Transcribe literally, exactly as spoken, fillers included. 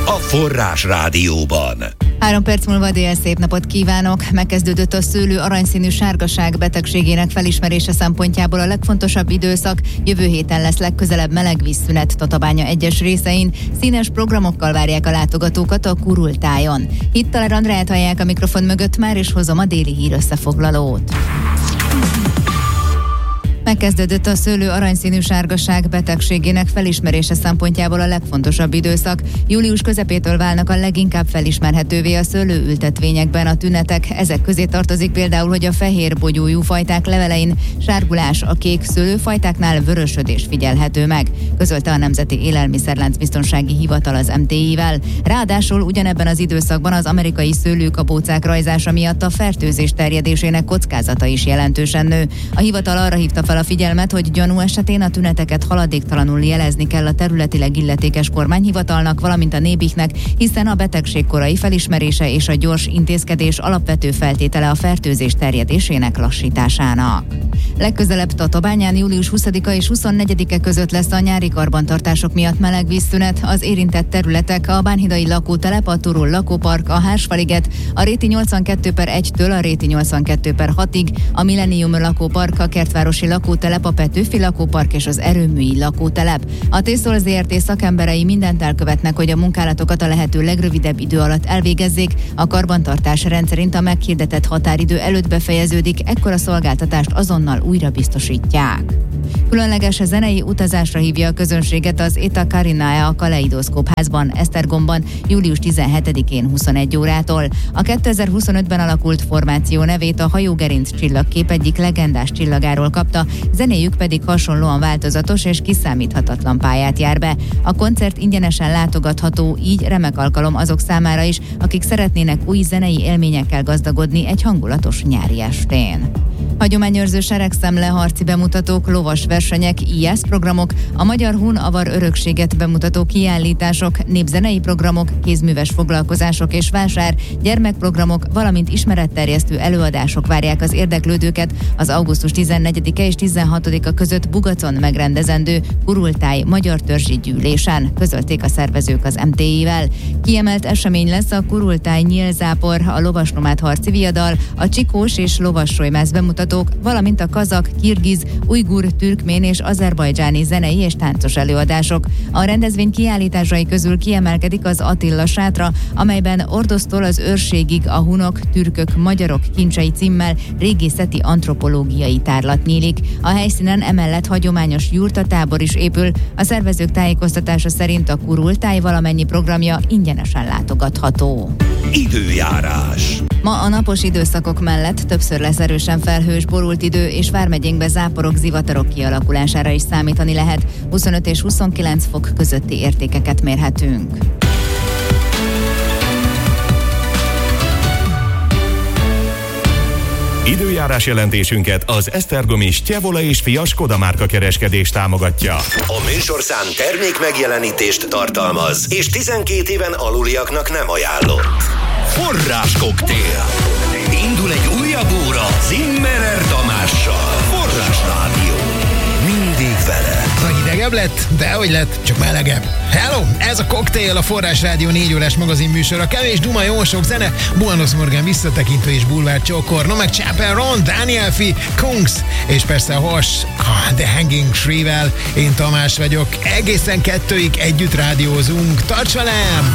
a Forrás Rádióban. Három perc múlva dél, szép napot kívánok! Megkezdődött a szőlő aranyszínű sárgaság betegségének felismerése szempontjából a legfontosabb időszak. Jövő héten lesz legközelebb meleg vízszünet Tatabánya egyes részein. Színes programokkal várják a látogatókat a Kurultájon. Hittaler Andrát hallják a mikrofon mögött már, és hozom a déli hír összefoglalót. Megkezdődött a szőlő aranyszínű sárgaság betegségének felismerése szempontjából a legfontosabb időszak. Július közepétől válnak a leginkább felismerhetővé a szőlőültetvényekben a tünetek. Ezek közé tartozik például, hogy a fehér bogyójú fajták levelein sárgulás, a kék szőlőfajtáknál vörösödés figyelhető meg, közölte a Nemzeti Élelmiszerláncbiztonsági Hivatal az em té i-vel. Ráadásul ugyanebben az időszakban az amerikai szőlőkabócák rajzása miatt a fertőzés terjedésének kockázata is jelentősen nő. A hivatal arra hívta fel a figyelmet, hogy gyanú esetén a tüneteket haladéktalanul jelezni kell a területileg illetékes kormányhivatalnak, valamint a nébihnek, hiszen a betegség korai felismerése és a gyors intézkedés alapvető feltétele a fertőzés terjedésének lassításának. Legközelebb Tatabányán július huszadika és huszonnegyedike között lesz a nyári karbantartások miatt meleg vízszünet. Az érintett területek a Bánhidai lakótelep, a Turul lakópark, a Hársfaliget, a Réti nyolcvankettő per egytől a Réti nyolcvankettő per hatig, a Millennium lakópark, a Kertvárosi lakótelep, a Petőfi lakópark és az Erőműi lakótelep. A Tészol zé er té szakemberei mindent elkövetnek, hogy a munkálatokat a lehető legrövidebb idő alatt elvégezzék. A karbantartás rendszerint a meghirdetett határidő előtt befejeződik, ekkor a szolgáltatást azonnal újra biztosítják. Különleges zenei utazásra hívja a közönséget az Eta Carinae a Kaleidoszkóp házban, Esztergomban július tizenhetedikén huszonegy órától. A kétezer-huszonötben alakult formáció nevét a Hajógerinc csillagkép egyik legendás csillagáról kapta, zenéjük pedig hasonlóan változatos és kiszámíthatatlan pályát jár be. A koncert ingyenesen látogatható, így remek alkalom azok számára is, akik szeretnének új zenei élményekkel gazdagodni egy hangulatos nyári estén. Hagyományőrző seregszemle, harci bemutatók, lovas versenyek, i es programok, a magyar hun-avar örökséget bemutató kiállítások, népzenei programok, kézműves foglalkozások és vásár, gyermekprogramok, valamint ismeretterjesztő előadások várják az érdeklődőket az augusztus tizennegyedike és tizenhatodika között Bugacon megrendezendő Kurultáj magyar törzsi gyűlésen, közölték a szervezők az em té i-vel. Kiemelt esemény lesz a Kurultáj nyílzápor, a lovasnomád harci viadal, a csikós és lovassojmász bemutatók, valamint a kazak, kirgiz, ujgur, türkmén és azerbajdzsáni zenei és táncos előadások. A rendezvény kiállításai közül kiemelkedik az Attila sátra, amelyben Ordosztól az őrségig a hunok, türkök, magyarok kincsei címmel régészeti antropológiai tárlat nyílik. A helyszínen emellett hagyományos jurtatábor is épül. A szervezők tájékoztatása szerint a Kurultáj valamennyi programja ingyenesen látogatható. Időjárás. Ma a napos időszakok mellett többször lesz erősen felhős, borult idő, és vármegyénkbe záporok, zivatarok kialakulására is számítani lehet. huszonöt és huszonkilenc fok közötti értékeket mérhetünk. Időjárás jelentésünket az esztergomi Stjevola és Fia Skoda márka kereskedés támogatja. A műsorszám termék megjelenítést tartalmaz, és tizenkét éven aluliaknak nem ajánlott. Forrás koktél. Indul egy újabb óra Zimmerer Tamással. Forrás Rádió. Mindig veled. Na, hidegebb lett? Dehogy lett, csak melegebb. Hello! Ez a Koktél, a Forrás Rádió négy órás magazin műsora. Kevés duma, jó sok zene, Buenos Morgan visszatekintő és bulvár csókor, Nomek Chapel Ron, Daniel Fi, Kungs, és persze a Hors, ah, The Hanging Tree-vel. Én Tamás vagyok, egészen kettőig együtt rádiózunk. Tarts velem!